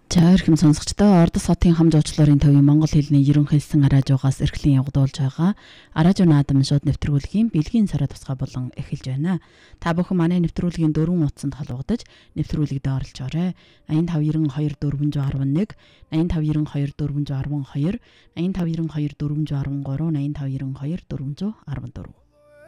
За эрхэм сонсогчдоо Ордос хотын хам жуулчлалын төвийн монгол хэлний ерөнхийлсэн радиогоос эрхлэн явагдуулж байгаа радио наадам шууд нэвтрүүлгийн бэлгийн сараа тусгай болон эхэлж байна. Та бүхэн манай нэвтрүүлгийн 4 утсанд холбогдож нэвтрүүлэгт оролцоорой. 8592 411 8592 412 8592 413 8592 414